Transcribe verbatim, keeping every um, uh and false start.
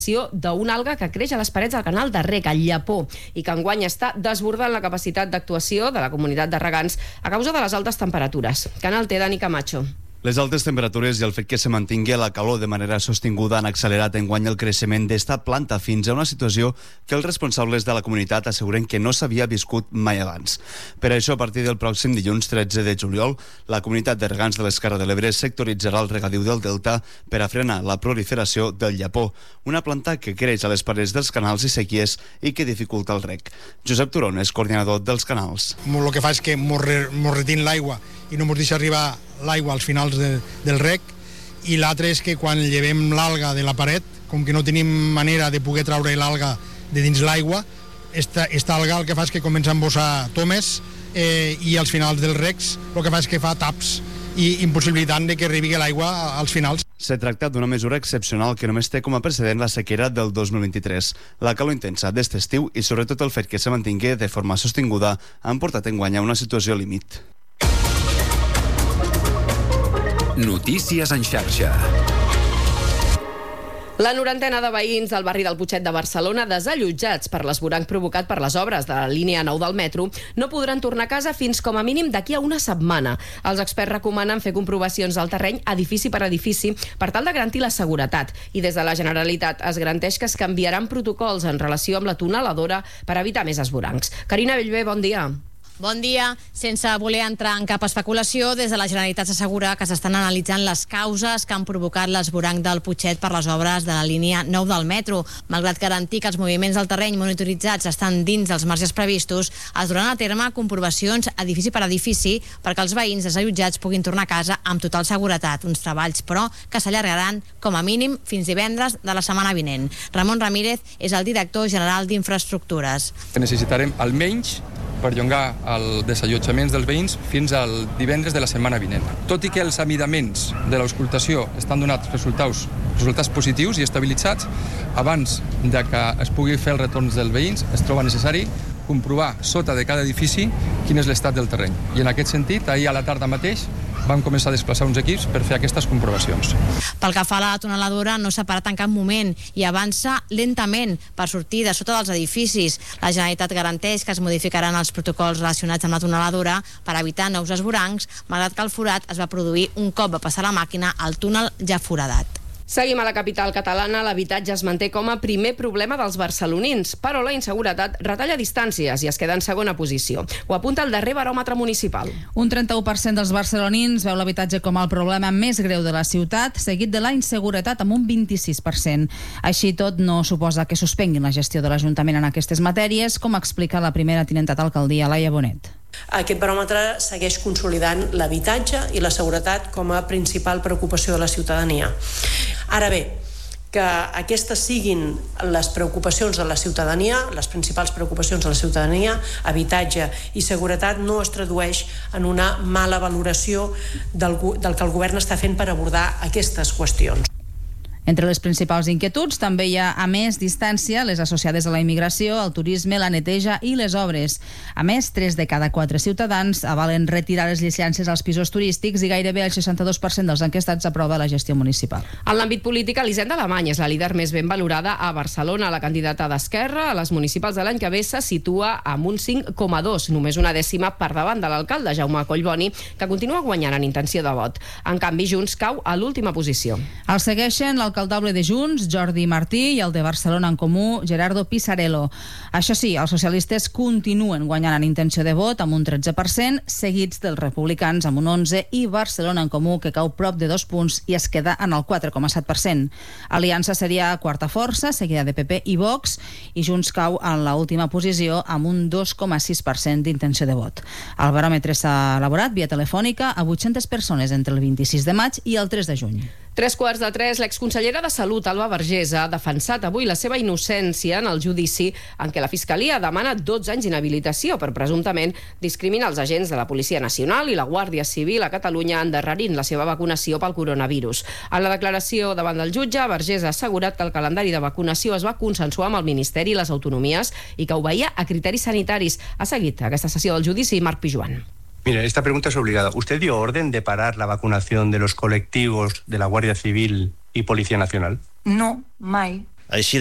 d'una alga que creix a les parets del canal de reg, el llapó, i que enguany està desbordant la capacitat d'actuació de la comunitat de regants a causa de les altes temperatures. Canal T, Dani Camacho. Les altes temperatures i el fet que se mantingui la calor de manera sostinguda han accelerat enguany el creixement d'esta planta fins a una situació que els responsables de la comunitat asseguren que no s'havia viscut mai abans. Per això, a partir del pròxim dilluns tretze de juliol, la comunitat de regants de l'Esquerra de l'Ebre sectoritzarà el regadiu del delta per a frenar la proliferació del llapó, una planta que creix a les parets dels canals i sequies i que dificulta el reg. Josep Turón és coordinador dels canals. El que fa és que mos retén l'aigua i no ens deixa arribar l'aigua als finals de, del reg, i l'altre és que quan llevem l'alga de la paret, com que no tenim manera de poder traure l'alga de dins l'aigua, esta, esta alga el que fa és que comença a embossar tomes eh, i als finals dels regs el que fa és que fa taps i impossibilitant de que arribi l'aigua als finals. Se tracta d'una mesura excepcional que només té com a precedent la sequera del dos mil vint-i-tres. La calor intensa d'este estiu i sobretot el fet que se mantingui de forma sostinguda han portat enguany a una situació límit. Notícies en xarxa. La norantena de veïns del barri del Putxet de Barcelona, desallotjats per l'esvoranc provocat per les obres de la línia nou del metro, no podran tornar a casa fins com a mínim d'aquí a una setmana. Els experts recomanen fer comprovacions del terreny edifici per edifici per tal de garantir la seguretat. I des de la Generalitat es garanteix que es canviaran protocols en relació amb la tuneladora per evitar més esvorancs. Carina Bellver, bon dia. Bon dia. Sense voler entrar en cap especulació, des de la Generalitat s'assegura que s'estan analitzant les causes que han provocat l'esvoranc del Putxet per les obres de la línia nou del metro. Malgrat garantir que els moviments del terreny monitoritzats estan dins dels marges previstos, es duran a terme comprovacions edifici per edifici perquè els veïns desallotjats puguin tornar a casa amb total seguretat. Uns treballs, però, que s'allargaran com a mínim fins divendres de la setmana vinent. Ramon Ramírez és el director general d'Infraestructures. Necessitarem almenys perllongar els desallotjaments dels veïns fins al divendres de la setmana vinent. Tot i que els amidaments de l'auscultació estan donats resultats, resultats positius i estabilitzats, abans de que es pugui fer els retorns dels veïns es troba necessari comprovar sota de cada edifici quin és l'estat del terreny. I en aquest sentit, ahir a la tarda mateix vam començar a desplaçar uns equips per fer aquestes comprovacions. Pel que fa a la tuneladora, no s'ha parat en cap moment i avança lentament per sortir de sota dels edificis. La Generalitat garanteix que es modificaran els protocols relacionats amb la tuneladora per evitar nous esvorancs, malgrat que el forat es va produir un cop va passar la màquina al túnel ja foradat. Seguim a la capital catalana. L'habitatge es manté com a primer problema dels barcelonins, però la inseguretat retalla distàncies i es queda en segona posició. Ho apunta el darrer baròmetre municipal. Un trenta-u per cent dels barcelonins veu l'habitatge com el problema més greu de la ciutat, seguit de la inseguretat amb un vint-i-sis per cent. Així tot, no suposa que suspenguin la gestió de l'Ajuntament en aquestes matèries, com explica la primera tinenta d'alcaldia, Laia Bonet. Aquest baròmetre segueix consolidant l'habitatge i la seguretat com a principal preocupació de la ciutadania. Ara bé, que aquestes siguin les preocupacions de la ciutadania, les principals preocupacions de la ciutadania, habitatge i seguretat, no es tradueix en una mala valoració del, del que el govern està fent per abordar aquestes qüestions. Entre les principals inquietuds també hi ha, a més, distància, les associades a la immigració, el turisme, la neteja i les obres. A més, tres de cada quatre ciutadans avalen retirar les llicències als pisos turístics i gairebé el seixanta-dos per cent dels enquestats aprova la gestió municipal. En l'àmbit polític, Elisenda Alemany és la líder més ben valorada a Barcelona. La candidata d'Esquerra a les municipals de l'any que ve se situa amb un cinc coma dos, només una dècima per davant de l'alcalde Jaume Collboni, que continua guanyant en intenció de vot. En canvi, Junts cau a l'última posició. El segueixen l'alcaldable de Junts, Jordi Martí, i el de Barcelona en Comú, Gerardo Pisarello. Això sí, els socialistes continuen guanyant en intenció de vot amb un tretze per cent, seguits dels republicans amb un onze i Barcelona en Comú, que cau prop de dos punts i es queda en el quatre coma set per cent. Aliança seria quarta força, seguida de P P i Vox, i Junts cau en l'última posició amb un dos coma sis per cent d'intenció de vot. El baròmetre s'ha elaborat via telefònica a vuit-centes persones entre el vint-i-sis de maig i el tres de juny. Tres quarts de tres, l'exconsellera de Salut, Alba Vergés, ha defensat avui la seva innocència en el judici en què la Fiscalia demana dotze anys d'inhabilitació per presumptament discriminar els agents de la Policia Nacional i la Guàrdia Civil a Catalunya endarrerint la seva vacunació pel coronavirus. En la declaració davant del jutge, Vergés ha assegurat que el calendari de vacunació es va consensuar amb el Ministeri i les autonomies i que obeïa a criteris sanitaris. Ha seguit aquesta sessió del judici Marc Pijuan. Mire, esta pregunta es obligada. ¿Usted dio orden de parar la vacunación de los colectivos de la Guardia Civil y Policía Nacional? No, mai. Així